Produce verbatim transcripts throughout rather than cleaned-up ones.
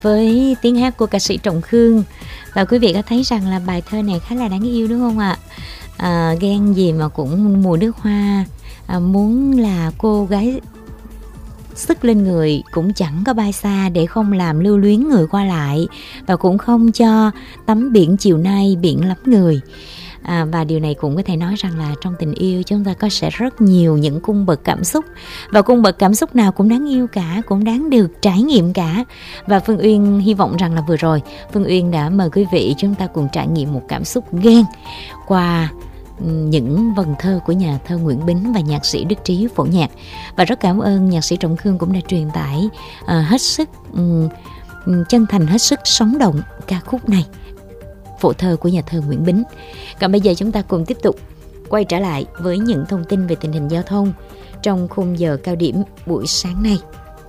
với tiếng hát của ca sĩ Trọng Khương. Và quý vị có thấy rằng là bài thơ này khá là đáng yêu đúng không ạ? À, ghen gì mà cũng mùa nước hoa, à, muốn là cô gái sức lên người cũng chẳng có bay xa để không làm lưu luyến người qua lại, và cũng không cho tắm biển chiều nay biển lắm người. À, và điều này cũng có thể nói rằng là trong tình yêu chúng ta có sẽ rất nhiều những cung bậc cảm xúc, và cung bậc cảm xúc nào cũng đáng yêu cả, cũng đáng được trải nghiệm cả. Và Phương Uyên hy vọng rằng là vừa rồi Phương Uyên đã mời quý vị chúng ta cùng trải nghiệm một cảm xúc ghen qua những vần thơ của nhà thơ Nguyễn Bính và nhạc sĩ Đức Trí phổ nhạc. Và rất cảm ơn nhạc sĩ Trọng Khương cũng đã truyền tải uh, hết sức um, chân thành, hết sức sống động ca khúc này, phổ thơ của nhà thơ Nguyễn Bính. Còn bây giờ chúng ta cùng tiếp tục quay trở lại với những thông tin về tình hình giao thông trong khung giờ cao điểm buổi sáng nay.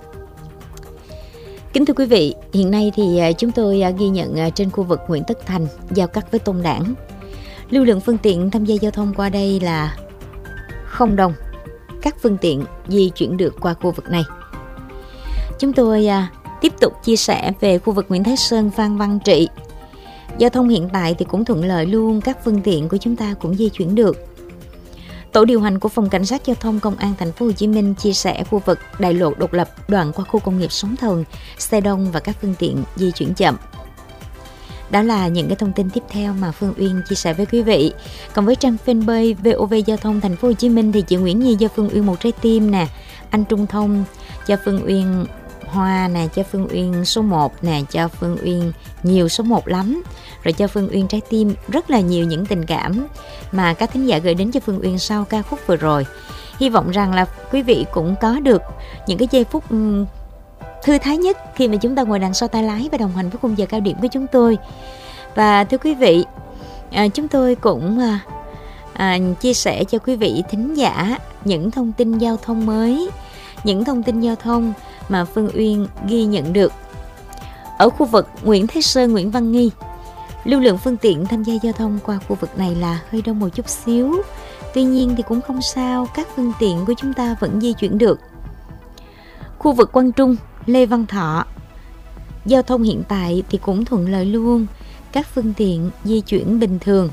Kính thưa quý vị, hiện nay thì chúng tôi ghi nhận trên khu vực Nguyễn Tất Thành giao cắt với Tôn Đản, lưu lượng phương tiện tham gia giao thông qua đây là không đông, các phương tiện di chuyển được qua khu vực này. Chúng tôi tiếp tục chia sẻ về khu vực Nguyễn Thái Sơn, Phan Văn Trị. Giao thông hiện tại thì cũng thuận lợi luôn, các phương tiện của chúng ta cũng di chuyển được. Tổ điều hành của Phòng Cảnh sát Giao thông Công an Thành phố Hồ Chí Minh chia sẻ khu vực đại lộ Độc Lập đoạn qua khu công nghiệp Sóng Thần, xe đông và các phương tiện di chuyển chậm. Đó là những cái thông tin tiếp theo mà Phương Uyên chia sẻ với quý vị. Còn với trang fanpage vê o vê Giao thông Thành phố Hồ Chí Minh thì chị Nguyễn Nhi cho Phương Uyên một trái tim nè, anh Trung Thông cho Phương Uyên hoa nè, cho Phương Uyên số một nè, cho Phương Uyên nhiều số một lắm, rồi cho Phương Uyên trái tim, rất là nhiều những tình cảm mà các thính giả gửi đến cho Phương Uyên sau ca khúc vừa rồi. Hy vọng rằng là quý vị cũng có được những cái giây phút um, thư thái nhất khi mà chúng ta ngồi đằng sau tay lái và đồng hành với khung giờ cao điểm của chúng tôi. Và thưa quý vị, à, chúng tôi cũng à, à, chia sẻ cho quý vị thính giả những thông tin giao thông mới, những thông tin giao thông mà Phương Uyên ghi nhận được. Ở khu vực Nguyễn Thái Sơn, Nguyễn Văn Nghi, lưu lượng phương tiện tham gia giao thông qua khu vực này là hơi đông một chút xíu. Tuy nhiên thì cũng không sao, các phương tiện của chúng ta vẫn di chuyển được. Khu vực Quang Trung, Lê Văn Thọ, giao thông hiện tại thì cũng thuận lợi luôn, các phương tiện di chuyển bình thường.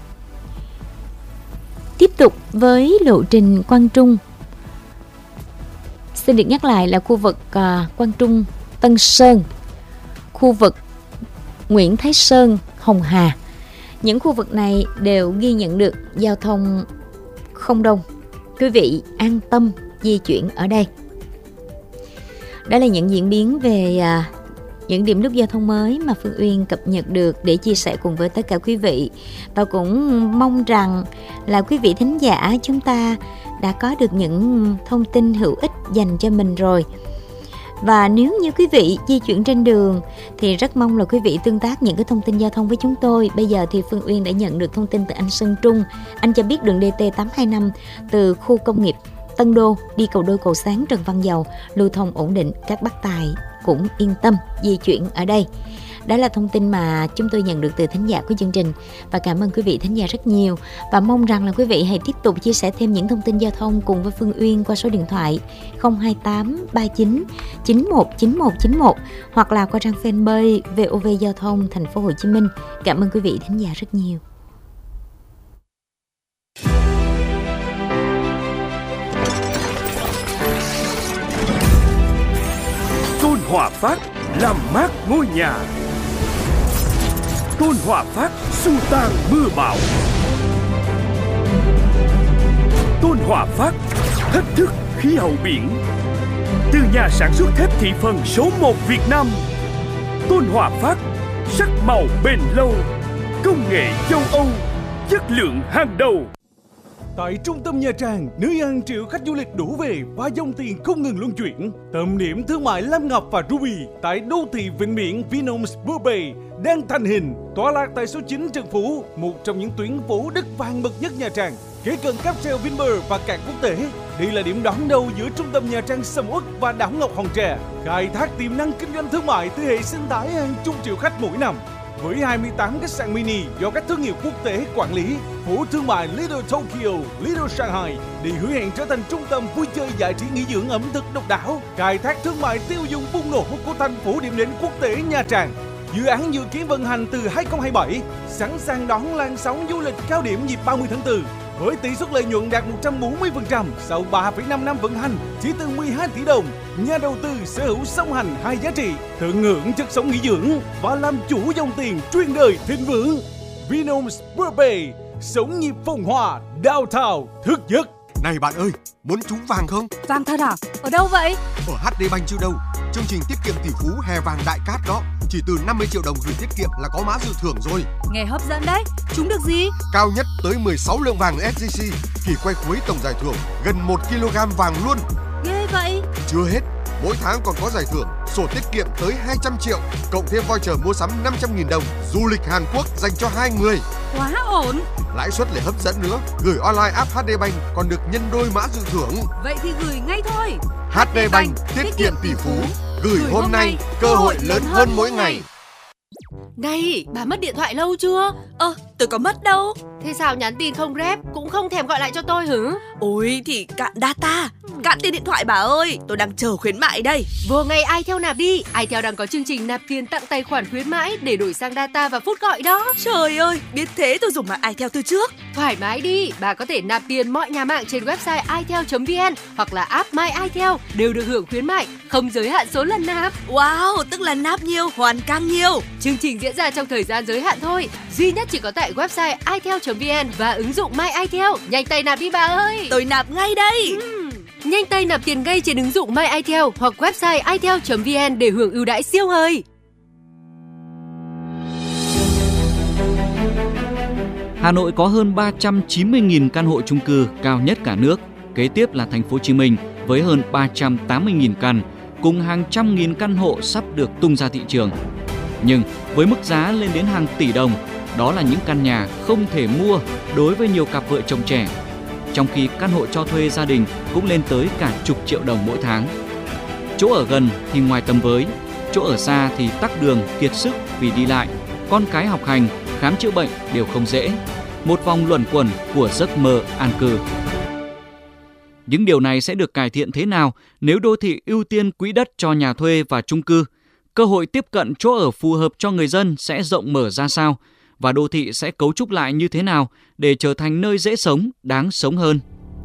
Tiếp tục với lộ trình Quang Trung, xin được nhắc lại là khu vực uh, Quang Trung, Tân Sơn, khu vực Nguyễn Thái Sơn, Hồng Hà. Những khu vực này đều ghi nhận được giao thông không đông. Quý vị an tâm di chuyển ở đây. Đó là những diễn biến về à, những điểm nút giao thông mới mà Phương Uyên cập nhật được để chia sẻ cùng với tất cả quý vị. Và cũng mong rằng là quý vị thính giả chúng ta đã có được những thông tin hữu ích dành cho mình rồi. Và nếu như quý vị di chuyển trên đường thì rất mong là quý vị tương tác những cái thông tin giao thông với chúng tôi. Bây giờ thì Phương Uyên đã nhận được thông tin từ anh Sơn Trung. Anh cho biết đường đê tê tám hai năm từ khu công nghiệp Tân Đô đi cầu Đôi Cầu Sáng Trần Văn Dầu lưu thông ổn định, các bác tài cũng yên tâm di chuyển ở đây. Đó là thông tin mà chúng tôi nhận được từ thính giả của chương trình. Và cảm ơn quý vị thính giả rất nhiều. Và mong rằng là quý vị hãy tiếp tục chia sẻ thêm những thông tin giao thông cùng với Phương Uyên qua số điện thoại không hai tám ba chín chín một chín một chín một hoặc là qua trang fanpage vê o vê Giao thông Thành phố Hồ Chí Minh. Cảm ơn quý vị thính giả rất nhiều. Tôn Hòa Phát làm mát ngôi nhà. Tôn Hòa Phát xua tan mưa bão. Tôn Hòa Phát thách thức khí hậu biển. Từ nhà sản xuất thép thị phần số một Việt Nam, Tôn Hòa Phát sắc màu bền lâu, công nghệ châu Âu, chất lượng hàng đầu. Tại trung tâm Nha Trang, nơi hàng triệu khách du lịch đổ về và dòng tiền không ngừng luân chuyển. Tâm điểm thương mại Lam Ngọc và Ruby tại đô thị vịnh biển Vinhomes Bur Bay đang thành hình, tọa lạc tại số chín Trần Phú, một trong những tuyến phố đất vàng bậc nhất Nha Trang, kế cận cáp treo Vinpearl và cảng quốc tế. Đây là điểm đón đầu giữa trung tâm Nha Trang sầm uất và đảo Ngọc Hòn Tre, khai thác tiềm năng kinh doanh thương mại từ hệ sinh thái hàng chục triệu khách mỗi năm. với hai mươi tám khách sạn mini do các thương hiệu quốc tế quản lý, phố thương mại Little Tokyo, Little Shanghai để hứa hẹn trở thành trung tâm vui chơi giải trí nghỉ dưỡng ẩm thực độc đáo, khai thác thương mại tiêu dùng bùng nổ của thành phố điểm đến quốc tế Nha Trang. Dự án dự kiến vận hành từ hai không hai bảy, sẵn sàng đón làn sóng du lịch cao điểm dịp ba mươi tháng tư. Với tỷ suất lợi nhuận đạt một trăm bốn mươi phần trăm sau ba phẩy năm năm vận hành, chỉ từ mười hai tỷ đồng, nhà đầu tư sở hữu song hành hai giá trị, tận hưởng chất sống nghỉ dưỡng và làm chủ dòng tiền truyền đời thịnh vượng. Vinhomes Burbay, sống nhịp phồn hoa, downtown thức giấc. Này bạn ơi, muốn trúng vàng không? Vàng thật à? Ở đâu vậy? Ở hát đê Bank chứ đâu. Chương trình tiết kiệm tỷ phú hè vàng đại cát đó. Chỉ từ năm mươi triệu đồng gửi tiết kiệm là có mã dự thưởng rồi. Nghe hấp dẫn đấy. Trúng được gì? Cao nhất tới mười sáu lượng vàng ét gi xê. Kỳ quay cuối tổng giải thưởng gần một ki lô gam vàng luôn. Ghê vậy. Chưa hết, mỗi tháng còn có giải thưởng sổ tiết kiệm tới hai trăm triệu, cộng thêm voucher mua sắm năm trăm nghìn đồng, du lịch Hàn Quốc dành cho hai người. Quá ổn. Lãi suất lại hấp dẫn nữa, gửi online app hát đê Bank còn được nhân đôi mã dự thưởng. Vậy thì gửi ngay thôi. hát đê Bank, tiết kiệm tỷ phú, gửi hôm nay, cơ hội lớn hơn mỗi ngày. Này, bà mất điện thoại lâu chưa? Ơ, ờ, tôi có mất đâu. Thế sao nhắn tin không rep, cũng không thèm gọi lại cho tôi hử? Ôi thì cạn data, cạn tiền điện thoại bà ơi, tôi đang chờ khuyến mại đây. Vừa ngày iTel nạp đi, iTel đang có chương trình nạp tiền tặng tài khoản khuyến mãi để đổi sang data và phút gọi đó. Trời ơi, biết thế tôi dùng mạng iTel từ trước. Thoải mái đi, bà có thể nạp tiền mọi nhà mạng trên website itel chấm vn hoặc là app My iTel đều được hưởng khuyến mại, không giới hạn số lần nạp. Wow, tức là nạp nhiều, hoàn càng nhiều. Chương trình diễn ra trong thời gian giới hạn thôi, duy nhất chỉ có tại website itel chấm vn và ứng dụng My iTel. Nhanh tay nạp đi bà ơi. Tôi nạp ngay đây. Uhm. Nhanh tay nạp tiền ngay trên ứng dụng My iTel hoặc website itel chấm vn để hưởng ưu đãi siêu hời. Hà Nội có hơn ba trăm chín mươi nghìn căn hộ chung cư cao nhất cả nước. Kế tiếp là thành phố Hồ Chí Minh với hơn ba trăm tám mươi nghìn căn, cùng hàng trăm nghìn căn hộ sắp được tung ra thị trường. Nhưng với mức giá lên đến hàng tỷ đồng, đó là những căn nhà không thể mua đối với nhiều cặp vợ chồng trẻ. Trong khi căn hộ cho thuê gia đình cũng lên tới cả chục triệu đồng mỗi tháng. Chỗ ở gần thì ngoài tầm với, chỗ ở xa thì tắc đường kiệt sức vì đi lại, con cái học hành, khám chữa bệnh đều không dễ. Một vòng luẩn quẩn của giấc mơ an cư. Những điều này sẽ được cải thiện thế nào nếu đô thị ưu tiên quỹ đất cho nhà thuê và chung cư? Cơ hội tiếp cận chỗ ở phù hợp cho người dân sẽ rộng mở ra sao? Và đô thị sẽ cấu trúc lại như thế nào để trở thành nơi dễ sống, đáng sống hơn?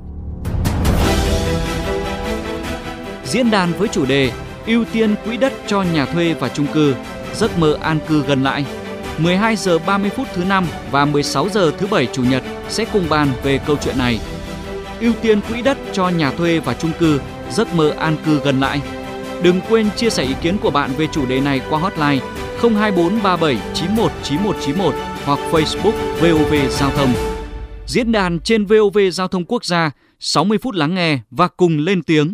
Diễn đàn với chủ đề ưu tiên quỹ đất cho nhà thuê và chung cư, giấc mơ an cư gần lại. mười hai giờ ba mươi phút thứ năm và mười sáu giờ thứ bảy chủ nhật sẽ cùng bàn về câu chuyện này. Ưu tiên quỹ đất cho nhà thuê và chung cư, giấc mơ an cư gần lại. Đừng quên chia sẻ ý kiến của bạn về chủ đề này qua hotline không hai bốn ba bảy chín một chín một chín một hoặc Facebook vê o vê Giao thông. Diễn đàn trên vê o vê Giao thông Quốc gia, sáu mươi phút lắng nghe và cùng lên tiếng.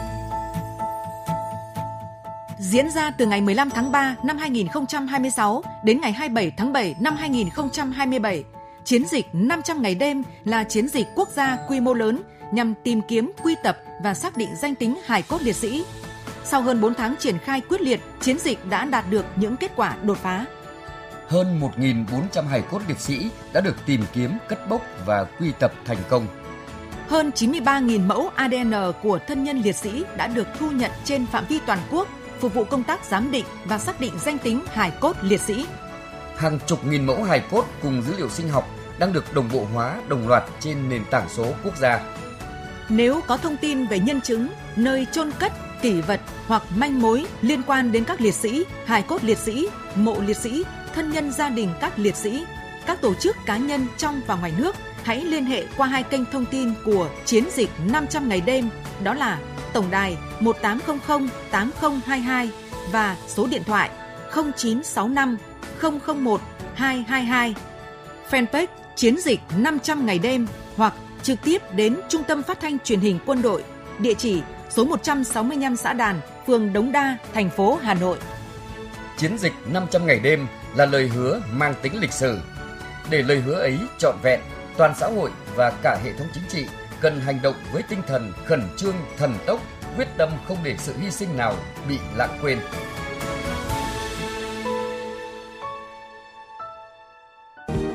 Diễn ra từ ngày mười lăm tháng ba năm hai nghìn không trăm hai mươi sáu đến ngày hai mươi bảy tháng bảy năm hai nghìn không trăm hai mươi bảy, chiến dịch năm trăm ngày đêm là chiến dịch quốc gia quy mô lớn nhằm tìm kiếm, quy tập và xác định danh tính hài cốt liệt sĩ. Sau hơn bốn tháng triển khai quyết liệt, chiến dịch đã đạt được những kết quả đột phá. Hơn một nghìn bốn trăm hài cốt liệt sĩ đã được tìm kiếm, cất bốc và quy tập thành công. Hơn chín mươi ba nghìn mẫu a đê en của thân nhân liệt sĩ đã được thu nhận trên phạm vi toàn quốc, phục vụ công tác giám định và xác định danh tính hài cốt liệt sĩ. Hàng chục nghìn mẫu hài cốt cùng dữ liệu sinh học đang được đồng bộ hóa đồng loạt trên nền tảng số quốc gia. Nếu có thông tin về nhân chứng, nơi chôn cất, kỷ vật hoặc manh mối liên quan đến các liệt sĩ, hài cốt liệt sĩ, mộ liệt sĩ, thân nhân gia đình các liệt sĩ, các tổ chức cá nhân trong và ngoài nước, hãy liên hệ qua hai kênh thông tin của chiến dịch năm trăm ngày đêm, đó là tổng đài một tám không không tám không hai hai và số điện thoại không chín sáu năm không không một hai hai hai, fanpage chiến dịch năm trăm ngày đêm hoặc trực tiếp đến Trung tâm Phát thanh Truyền hình Quân đội, địa chỉ số một trăm sáu mươi lăm Xã Đàn, phường Đống Đa, thành phố Hà Nội. Chiến dịch năm trăm ngày đêm là lời hứa mang tính lịch sử. Để lời hứa ấy trọn vẹn, toàn xã hội và cả hệ thống chính trị cần hành động với tinh thần khẩn trương, thần tốc, quyết tâm không để sự hy sinh nào bị lãng quên.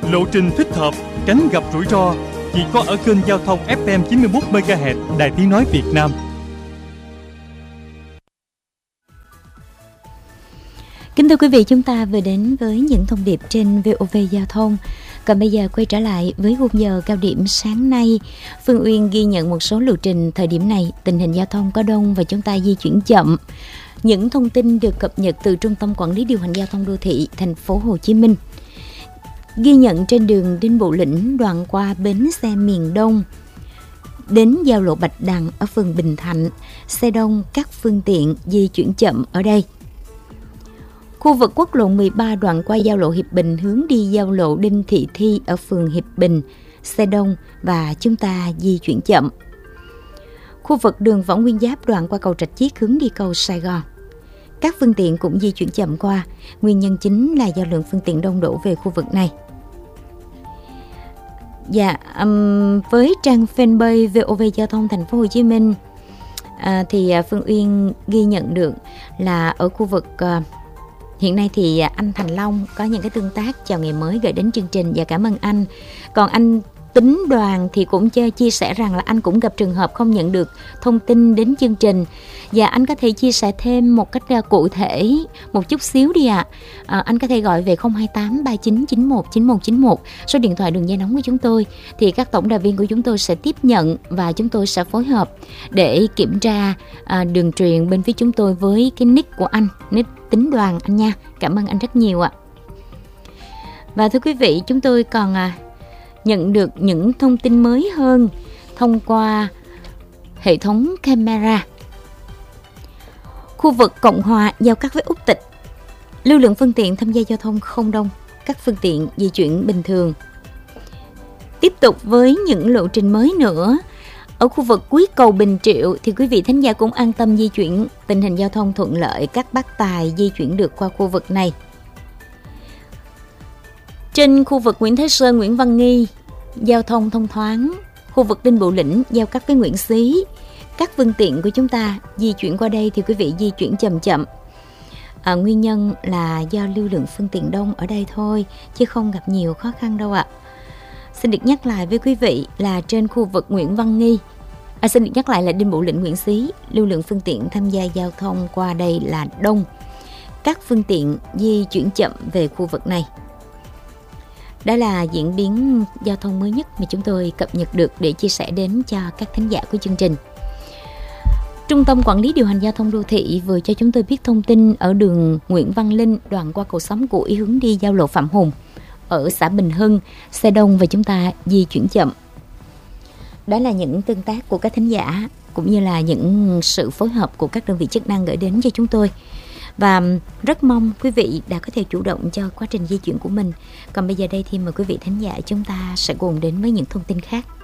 lộ trình thích hợp, tránh gặp rủi ro. Chỉ có ở kênh giao thông ép em chín mươi mốt mê ga héc Đài Tiếng nói Việt Nam. Kính thưa quý vị, chúng ta vừa đến với những thông điệp trên vê o vê Giao thông. Còn bây giờ quay trở lại với khung giờ cao điểm sáng nay. Phương Uyên ghi nhận một số lộ trình thời điểm này, tình hình giao thông có đông và chúng ta di chuyển chậm. Những thông tin được cập nhật từ Trung tâm Quản lý Điều hành Giao thông Đô thị thành phố Hồ Chí Minh. Ghi nhận trên đường Đinh Bộ Lĩnh đoạn qua bến xe miền Đông đến giao lộ Bạch Đằng ở phường Bình Thạnh, xe đông các phương tiện di chuyển chậm ở đây. Khu vực quốc lộ mười ba đoạn qua giao lộ Hiệp Bình hướng đi giao lộ Đinh Thị Thi ở phường Hiệp Bình, xe đông và chúng ta di chuyển chậm. Khu vực đường Võ Nguyên Giáp đoạn qua cầu Rạch Chiếc hướng đi cầu Sài Gòn. Các phương tiện cũng di chuyển chậm qua, nguyên nhân chính là do lượng phương tiện đông đổ về khu vực này. Dạ, um, với trang fanpage vê o vê Giao thông Thành phố Hồ Chí Minh à, thì Phương Uyên ghi nhận được là ở khu vực uh, hiện nay thì anh Thành Long có những cái tương tác chào ngày mới gửi đến chương trình và cảm ơn anh. Còn anh Tính Đoàn thì cũng chia sẻ rằng là anh cũng gặp trường hợp không nhận được thông tin đến chương trình. Và anh có thể chia sẻ thêm một cách cụ thể một chút xíu đi ạ. À. À, anh có thể gọi về không hai tám ba chín chín một chín một chín một, số điện thoại đường dây nóng của chúng tôi. Thì các tổng đài viên của chúng tôi sẽ tiếp nhận và chúng tôi sẽ phối hợp để kiểm tra à, đường truyền bên phía chúng tôi với cái nick của anh, nick Tính Đoàn anh nha. Cảm ơn anh rất nhiều ạ. Và thưa quý vị, chúng tôi còn à, nhận được những thông tin mới hơn thông qua hệ thống camera. Khu vực Cộng Hòa giao cắt với Úc Tịch, lưu lượng phương tiện tham gia giao thông không đông, các phương tiện di chuyển bình thường. Tiếp tục với những lộ trình mới nữa. Ở khu vực cuối cầu Bình Triệu thì quý vị thính giả cũng an tâm di chuyển, tình hình giao thông thuận lợi, các bác tài di chuyển được qua khu vực này. Trên khu vực Nguyễn Thế Sơn, Nguyễn Văn Nghi, giao thông thông thoáng. Khu vực Đinh Bộ Lĩnh giao cắt với Nguyễn Xí, các phương tiện của chúng ta di chuyển qua đây thì quý vị di chuyển chậm chậm. À, nguyên nhân là do lưu lượng phương tiện đông ở đây thôi, chứ không gặp nhiều khó khăn đâu ạ. Xin được nhắc lại với quý vị là trên khu vực Nguyễn Văn Nghi, à, xin được nhắc lại là Đinh Bộ Lĩnh, Nguyễn Xí, lưu lượng phương tiện tham gia giao thông qua đây là đông. Các phương tiện di chuyển chậm về khu vực này. Đó là diễn biến giao thông mới nhất mà chúng tôi cập nhật được để chia sẻ đến cho các thính giả của chương trình. Trung tâm Quản lý Điều hành Giao thông Đô thị vừa cho chúng tôi biết thông tin ở đường Nguyễn Văn Linh đoạn qua cầu Xóm Củi hướng đi giao lộ Phạm Hùng ở xã Bình Hưng, xe đông và chúng ta di chuyển chậm. Đó là những tương tác của các thính giả cũng như là những sự phối hợp của các đơn vị chức năng gửi đến cho chúng tôi. Và rất mong quý vị đã có thể chủ động cho quá trình di chuyển của mình. Còn bây giờ đây thì mời quý vị thính giả chúng ta sẽ cùng đến với những thông tin khác.